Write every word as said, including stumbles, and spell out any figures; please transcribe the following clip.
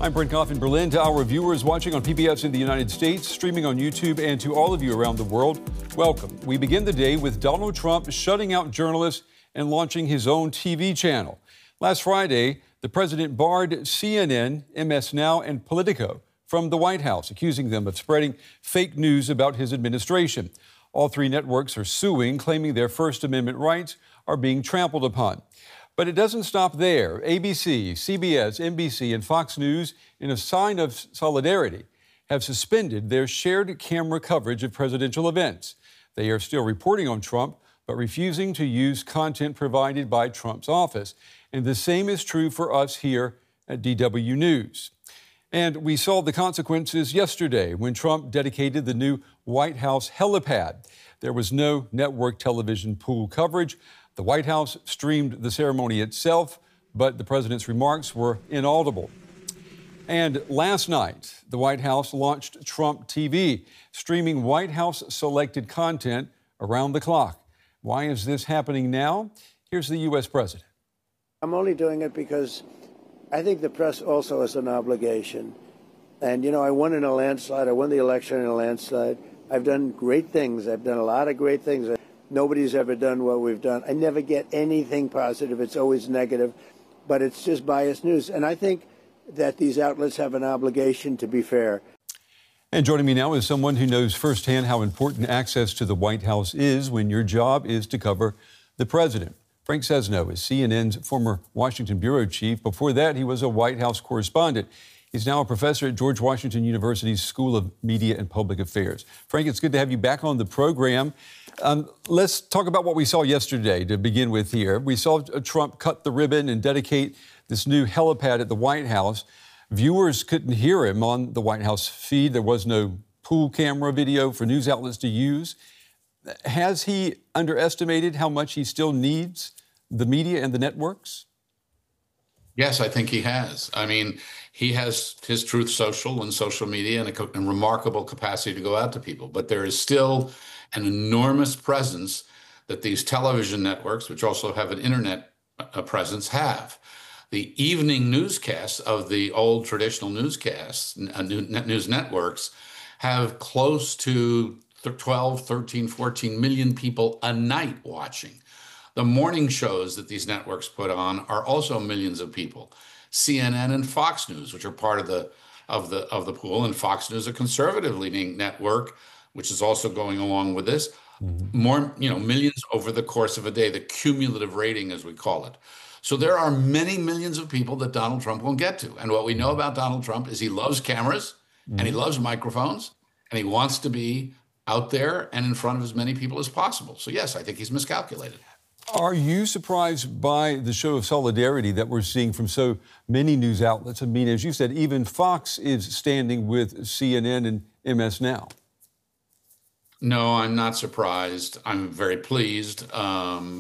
I'm Brent Goff in Berlin. To our viewers watching on P B S in the United States, streaming on YouTube, and to all of you around the world, welcome. We begin the day with Donald Trump shutting out journalists and launching his own T V channel. Last Friday, the president barred C N N, M S Now, and Politico from the White House, accusing them of spreading fake news about his administration. All three networks are suing, claiming their First Amendment rights are being trampled upon. But it doesn't stop there. A B C, C B S, N B C, and Fox News, in a sign of solidarity, have suspended their shared camera coverage of presidential events. They are still reporting on Trump, but refusing to use content provided by Trump's office. And the same is true for us here at D W News. And we saw the consequences yesterday when Trump dedicated the new White House helipad. There was no network television pool coverage. The White House streamed the ceremony itself, but the president's remarks were inaudible. And last night, the White House launched Trump T V, streaming White House-selected content around the clock. Why is this happening now? Here's the U S president. I'm only doing it because I think the press also has an obligation. And, you know, I won in a landslide. I won the election in a landslide. I've done great things. I've done a lot of great things. Nobody's ever done what we've done. I never get anything positive. It's always negative, but it's just biased news. And I think that these outlets have an obligation to be fair. And joining me now is someone who knows firsthand how important access to the White House is when your job is to cover the president. Frank Sesno is C N N's former Washington bureau chief. Before that, he was a White House correspondent. He's now a professor at George Washington University's School of Media and Public Affairs. Frank, it's good to have you back on the program. Um, let's talk about what we saw yesterday to begin with here. We saw Trump cut the ribbon and dedicate this new helipad at the White House. Viewers couldn't hear him on the White House feed. There was no pool camera video for news outlets to use. Has he underestimated how much he still needs the media and the networks? Yes, I think he has. I mean, he has his Truth Social and social media and a, a remarkable capacity to go out to people. But there is still an enormous presence that these television networks, which also have an internet uh, presence, have. The evening newscasts of the old traditional newscasts, uh, news networks, have close to twelve, thirteen, fourteen million people a night watching. The morning shows that these networks put on are also millions of people. C N N and Fox News, which are part of the of the of the pool, and Fox News, a conservative-leaning network, which is also going along with this. Mm-hmm. More, you know, millions over the course of a day, the cumulative rating, as we call it. So there are many millions of people that Donald Trump won't get to. And what we know about Donald Trump is he loves cameras, mm-hmm. and he loves microphones, and he wants to be out there and in front of as many people as possible. So yes, I think he's miscalculated. Are you surprised by the show of solidarity that we're seeing from so many news outlets? I mean, as you said, even Fox is standing with C N N and M S Now. No, I'm not surprised. I'm very pleased. Um,